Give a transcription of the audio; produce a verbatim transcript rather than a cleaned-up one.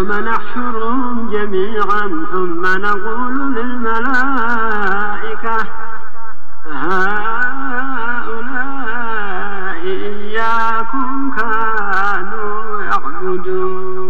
ويوم نحشرهم جميعا ثم نقول للملائكة هؤلاء إياكم كانوا يعبدون